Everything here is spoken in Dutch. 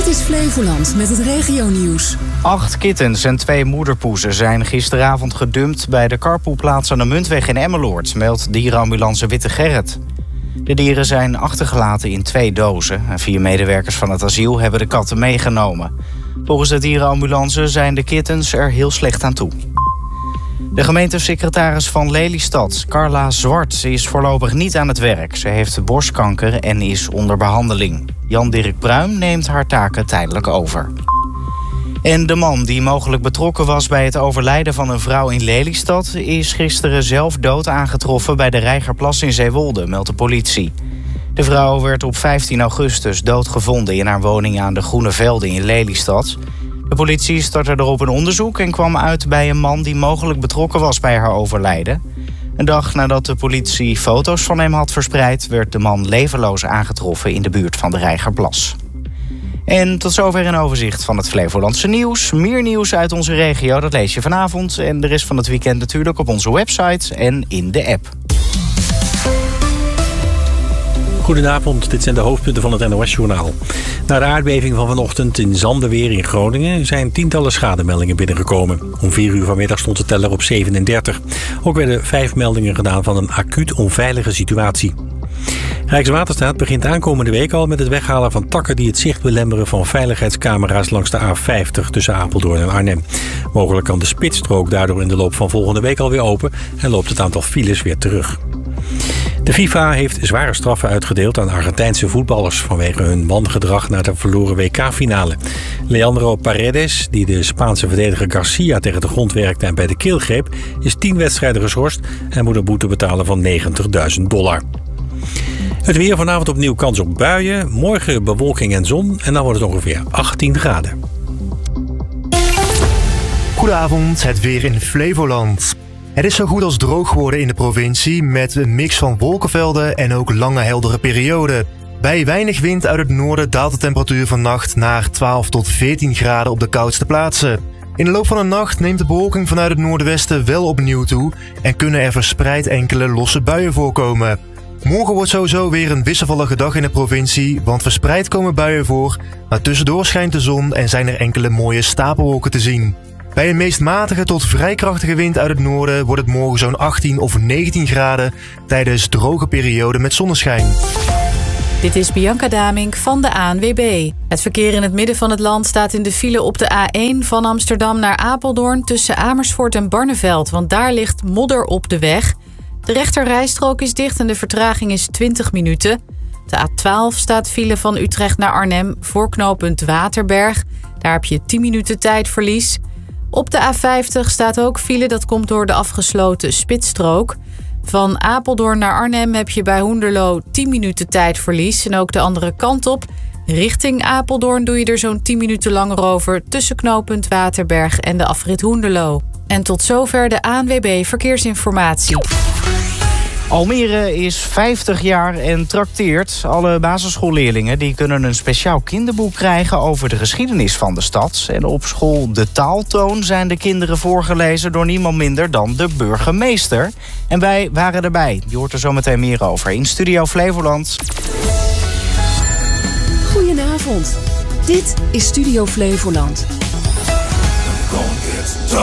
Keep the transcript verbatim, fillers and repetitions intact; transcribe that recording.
Dit is Flevoland met het regionieuws. Acht kittens en twee moederpoezen zijn gisteravond gedumpt bij de carpoolplaats aan de Muntweg in Emmeloord, meldt dierenambulance Witte Gerrit. De dieren zijn achtergelaten in twee dozen en vier medewerkers van het asiel hebben de katten meegenomen. Volgens de dierenambulance zijn de kittens er heel slecht aan toe. De gemeentesecretaris van Lelystad, Carla Zwart, is voorlopig niet aan het werk. Ze heeft borstkanker en is onder behandeling. Jan-Dirk Pruim neemt haar taken tijdelijk over. En de man die mogelijk betrokken was bij het overlijden van een vrouw in Lelystad is gisteren zelf dood aangetroffen bij de Reigerplas in Zeewolde, meldt de politie. De vrouw werd op vijftien augustus doodgevonden in haar woning aan de Groene Velden in Lelystad. De politie startte erop een onderzoek en kwam uit bij een man die mogelijk betrokken was bij haar overlijden. Een dag nadat de politie foto's van hem had verspreid, werd de man levenloos aangetroffen in de buurt van de Reigerplas. En tot zover een overzicht van het Flevolandse nieuws. Meer nieuws uit onze regio, dat lees je vanavond en de rest van het weekend natuurlijk op onze website en in de app. Goedenavond, dit zijn de hoofdpunten van het N O S-journaal. Na de aardbeving van vanochtend in Zandeweer in Groningen zijn tientallen schademeldingen binnengekomen. Om vier uur vanmiddag stond de teller op zevenendertig. Ook werden vijf meldingen gedaan van een acuut onveilige situatie. Rijkswaterstaat begint aankomende week al met het weghalen van takken die het zicht belemmeren van veiligheidscamera's langs de A vijftig tussen Apeldoorn en Arnhem. Mogelijk kan de spitsstrook daardoor in de loop van volgende week alweer open en loopt het aantal files weer terug. De FIFA heeft zware straffen uitgedeeld aan Argentijnse voetballers vanwege hun wangedrag na de verloren W K-finale. Leandro Paredes, die de Spaanse verdediger Garcia tegen de grond werkte en bij de keel greep, is tien wedstrijden geschorst en moet een boete betalen van negentigduizend dollar. Het weer vanavond opnieuw kans op buien, morgen bewolking en zon en dan wordt het ongeveer achttien graden. Goedenavond, het weer in Flevoland. Het is zo goed als droog geworden in de provincie met een mix van wolkenvelden en ook lange heldere perioden. Bij weinig wind uit het noorden daalt de temperatuur vannacht naar twaalf tot veertien graden op de koudste plaatsen. In de loop van de nacht neemt de bewolking vanuit het noordwesten wel opnieuw toe en kunnen er verspreid enkele losse buien voorkomen. Morgen wordt sowieso weer een wisselvallige dag in de provincie, want verspreid komen buien voor, maar tussendoor schijnt de zon en zijn er enkele mooie stapelwolken te zien. Bij een meest matige tot vrij krachtige wind uit het noorden wordt het morgen zo'n achttien of negentien graden tijdens droge perioden met zonneschijn. Dit is Bianca Damink van de A N W B. Het verkeer in het midden van het land staat in de file op de A één van Amsterdam naar Apeldoorn tussen Amersfoort en Barneveld, want daar ligt modder op de weg. De rechterrijstrook is dicht en de vertraging is twintig minuten. De A twaalf staat file van Utrecht naar Arnhem voor knooppunt Waterberg. Daar heb je tien minuten tijdverlies. Op de A vijftig staat ook file, dat komt door de afgesloten spitsstrook. Van Apeldoorn naar Arnhem heb je bij Hoenderloo tien minuten tijdverlies. En ook de andere kant op, richting Apeldoorn, doe je er zo'n tien minuten langer over tussen knooppunt Waterberg en de afrit Hoenderloo. En tot zover de A N W B Verkeersinformatie. Almere is vijftig jaar en trakteert. Alle basisschoolleerlingen die kunnen een speciaal kinderboek krijgen over de geschiedenis van de stad. En op school De Taaltoon zijn de kinderen voorgelezen door niemand minder dan de burgemeester. En wij waren erbij. Je hoort er zo meteen meer over in Studio Flevoland. Goedenavond. Dit is Studio Flevoland. Gonna get tough.